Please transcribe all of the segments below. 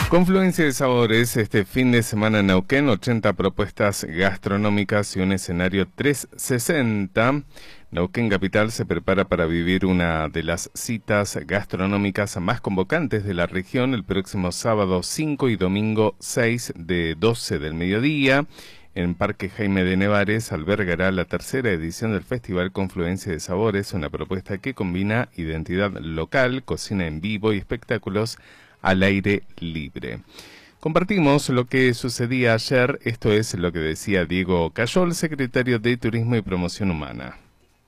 Confluencia de sabores, este fin de semana en Neuquén, 80 propuestas gastronómicas y un escenario 360. Neuquén Capital se prepara para vivir una de las citas gastronómicas más convocantes de la región el próximo sábado 5 y domingo 6 de 12 del mediodía. En Parque Jaime de Nevares albergará la tercera edición del Festival Confluencia de Sabores, una propuesta que combina identidad local, cocina en vivo y espectáculos al aire libre. Compartimos lo que sucedía ayer, esto es lo que decía Diego Cayol, secretario de Turismo y Promoción Humana.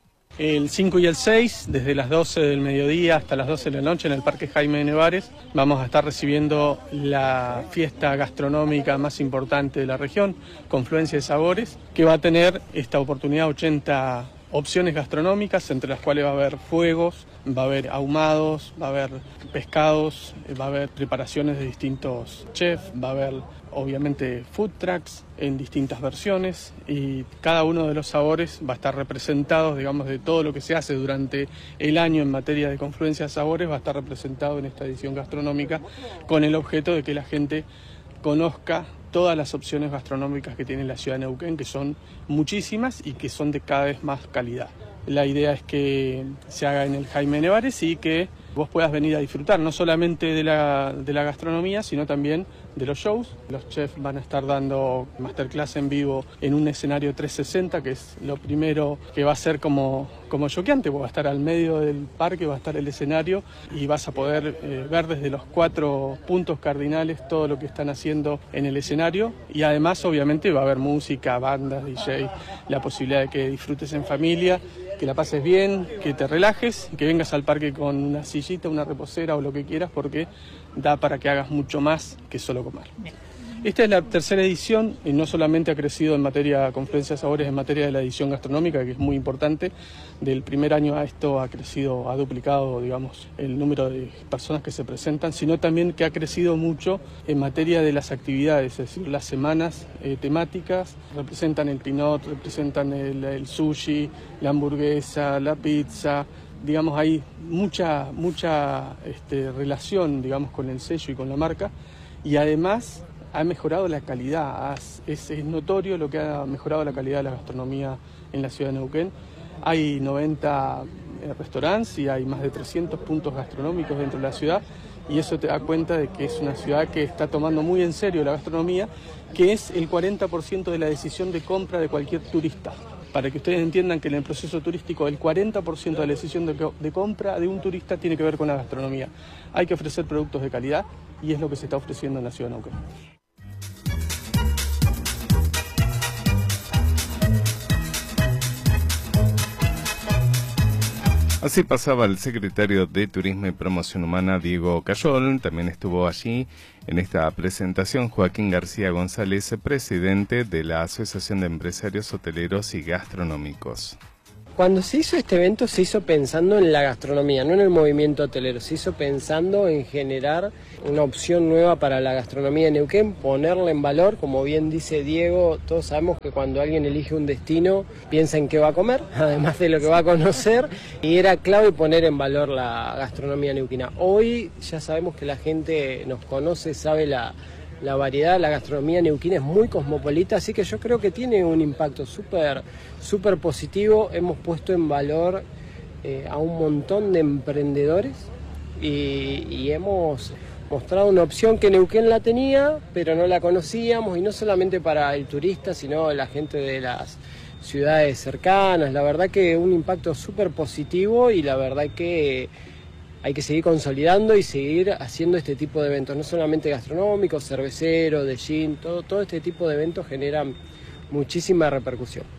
El 5 y el 6, desde las 12 del mediodía hasta las 12 de la noche en el Parque Jaime de Nevares, vamos a estar recibiendo la fiesta gastronómica más importante de la región, Confluencia de Sabores, que va a tener esta oportunidad 80 opciones gastronómicas, entre las cuales va a haber fuegos, va a haber ahumados, va a haber pescados, va a haber preparaciones de distintos chefs, va a haber obviamente food trucks en distintas versiones y cada uno de los sabores va a estar representado, digamos, de todo lo que se hace durante el año en materia de confluencia de sabores, va a estar representado en esta edición gastronómica con el objeto de que la gente conozca todas las opciones gastronómicas que tiene la ciudad de Neuquén, que son muchísimas y que son de cada vez más calidad. La idea es que se haga en el Jaime de Nevares y que vos puedas venir a disfrutar no solamente de la gastronomía, sino también de los shows. Los chefs van a estar dando masterclass en vivo en un escenario 360, que es lo primero que va a ser como choqueante, porque va a estar al medio del parque, va a estar el escenario y vas a poder ver desde los 4 puntos cardinales todo lo que están haciendo en el escenario y además obviamente va a haber música, bandas, DJ, la posibilidad de que disfrutes en familia, que la pases bien, que te relajes, que vengas al parque con una sillita, una reposera o lo que quieras, porque da para que hagas mucho más que solo comer. Esta es la tercera edición y no solamente ha crecido en materia de confluencia de sabores, en materia de la edición gastronómica, que es muy importante. Del primer año a esto ha crecido, ha duplicado, digamos, el número de personas que se presentan, sino también que ha crecido mucho en materia de las actividades, es decir, las semanas temáticas representan el pinot, representan el sushi, la hamburguesa, la pizza. Digamos, hay mucha relación, digamos, con el sello y con la marca, y además ha mejorado la calidad, es notorio lo que ha mejorado la calidad de la gastronomía en la ciudad de Neuquén. Hay 90 restaurantes y hay más de 300 puntos gastronómicos dentro de la ciudad, y eso te da cuenta de que es una ciudad que está tomando muy en serio la gastronomía, que es el 40% de la decisión de compra de cualquier turista. Para que ustedes entiendan que en el proceso turístico el 40% de la decisión de compra de un turista tiene que ver con la gastronomía. Hay que ofrecer productos de calidad y es lo que se está ofreciendo en la ciudad de Neuquén. Así pasaba el secretario de Turismo y Promoción Humana, Diego Cayol. También estuvo allí en esta presentación Joaquín García González, presidente de la Asociación de Empresarios Hoteleros y Gastronómicos. Cuando se hizo este evento se hizo pensando en la gastronomía, no en el movimiento hotelero, se hizo pensando en generar una opción nueva para la gastronomía de Neuquén, ponerla en valor, como bien dice Diego, todos sabemos que cuando alguien elige un destino piensa en qué va a comer, además de lo que va a conocer, y era clave poner en valor la gastronomía neuquina. Hoy ya sabemos que la gente nos conoce, sabe la variedad, la gastronomía neuquina es muy cosmopolita, así que yo creo que tiene un impacto súper positivo. Hemos puesto en valor a un montón de emprendedores y hemos mostrado una opción que Neuquén la tenía, pero no la conocíamos, y no solamente para el turista, sino la gente de las ciudades cercanas. La verdad que un impacto súper positivo, y la verdad que hay que seguir consolidando y seguir haciendo este tipo de eventos, no solamente gastronómicos, cerveceros, de gin, todo este tipo de eventos generan muchísima repercusión.